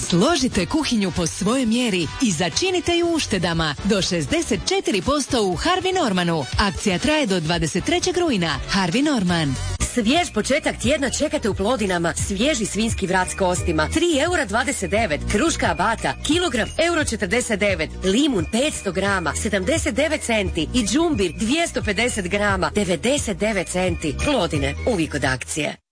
Složite kuhinju po svojoj mjeri i začinite ju uštedama do 64% u Harvey Normanu. Akcija traje do 23. rujna. Harvey Norman. Svjež početak tjedna čekate u Plodinama. Svježi svinjski vrat s kostima. 3,29 €. Kruška abata. Kilogram €49. Limun 500 grama. 79 centi. I džumbir 250 grama. 99 centi. Plodine. Uvijek od akcije.